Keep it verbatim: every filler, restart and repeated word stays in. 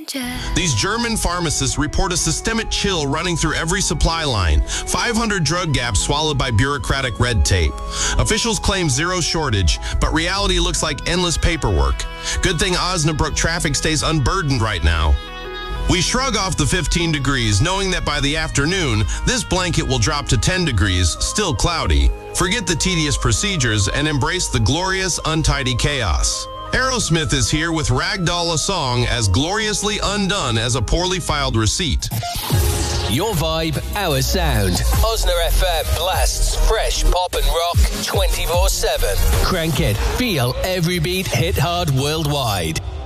These German pharmacists report a systemic chill running through every supply line, five hundred drug gaps swallowed by bureaucratic red tape. Officials claim zero shortage, but reality looks like endless paperwork. Good thing Osnabrück traffic stays unburdened right now. We shrug off the fifteen degrees, knowing that by the afternoon, this blanket will drop to ten degrees, still cloudy. Forget the tedious procedures and embrace the glorious, untidy chaos. Aerosmith is here with Ragdoll a Song as gloriously undone as a poorly filed receipt. Your vibe, our sound. Osna F M blasts fresh pop and rock twenty-four seven. Crank it, feel every beat, hit hard worldwide.